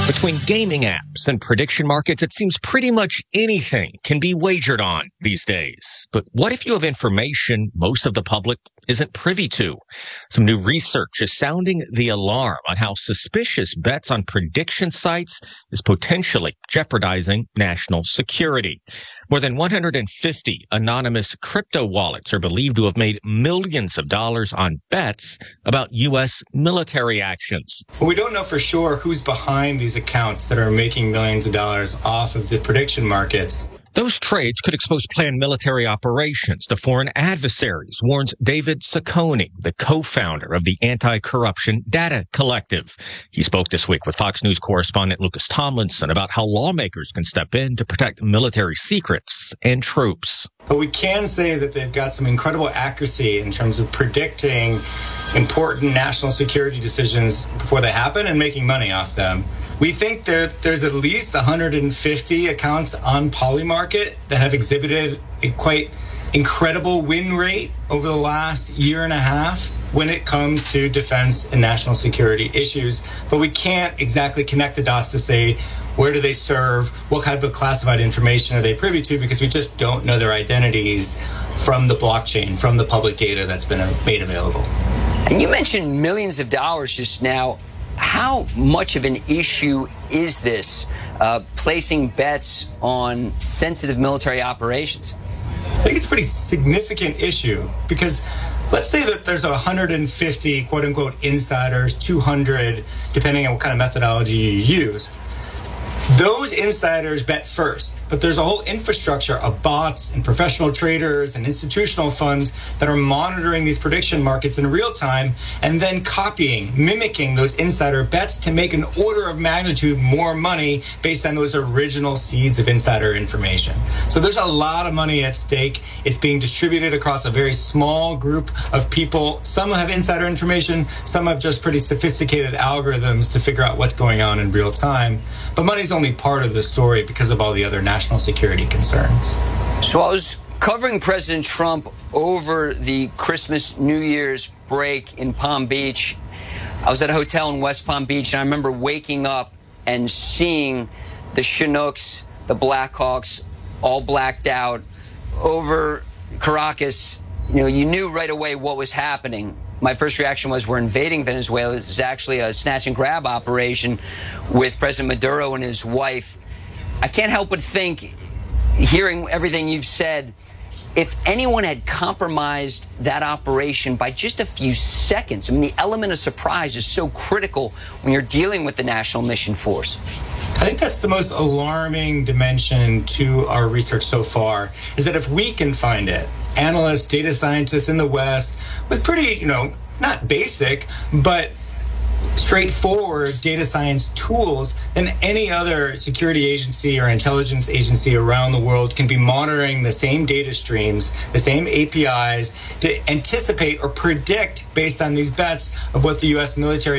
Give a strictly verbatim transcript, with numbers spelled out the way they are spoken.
Between gaming apps and prediction markets, it seems pretty much anything can be wagered on these days. But what if you have information most of the public isn't privy to? Some new research is sounding the alarm on how suspicious bets on prediction sites is potentially jeopardizing national security. More than one hundred fifty anonymous crypto wallets are believed to have made millions of dollars on bets about U S military actions. Well, we don't know for sure who's behind these accounts that are making millions of dollars off of the prediction markets. Those trades could expose planned military operations to foreign adversaries, warns David Saccone, the co-founder of the Anti-Corruption Data Collective. He spoke this week with Fox News correspondent Lucas Tomlinson about how lawmakers can step in to protect military secrets and troops. But we can say that they've got some incredible accuracy in terms of predicting important national security decisions before they happen and making money off them. We think there, there's at least one hundred fifty accounts on Polymarket that have exhibited a quite incredible win rate over the last year and a half when it comes to defense and national security issues. But we can't exactly connect the dots to say, where do they serve? What kind of classified information are they privy to? Because we just don't know their identities from the blockchain, from the public data that's been made available. And you mentioned millions of dollars just now. How much of an issue is this, uh, placing bets on sensitive military operations? I think it's a pretty significant issue because let's say that there's one hundred fifty quote-unquote insiders, two hundred, depending on what kind of methodology you use. Those insiders bet first, but there's a whole infrastructure of bots and professional traders and institutional funds that are monitoring these prediction markets in real time and then copying, mimicking those insider bets to make an order of magnitude more money based on those original seeds of insider information. So there's a lot of money at stake. It's being distributed across a very small group of people. Some have insider information, some have just pretty sophisticated algorithms to figure out what's going on in real time. But money's only part of the story because of all the other national security concerns. So I was covering President Trump over the Christmas, New Year's break in Palm Beach. I was at a hotel in West Palm Beach, and I remember waking up and seeing the Chinooks, the Blackhawks, all blacked out over Caracas. You know, you knew right away what was happening. My first reaction was, we're invading Venezuela. This is actually a snatch and grab operation with President Maduro and his wife. I can't help but think, hearing everything you've said, if anyone had compromised that operation by just a few seconds, I mean, the element of surprise is so critical when you're dealing with the National Mission Force. I think that's the most alarming dimension to our research so far, is that if we can find it, analysts, data scientists in the West, with pretty, you know, not basic, but straightforward data science tools, then any other security agency or intelligence agency around the world can be monitoring the same data streams, the same A P Is, to anticipate or predict based on these bets of what the U S military